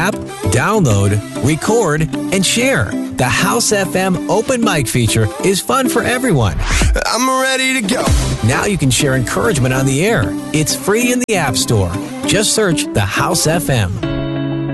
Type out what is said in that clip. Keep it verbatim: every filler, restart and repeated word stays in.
app, download, record, and share. The House F M open mic feature is fun for everyone. I'm ready to go. Now you can share encouragement on the air. It's free in the App Store. Just search The House F M.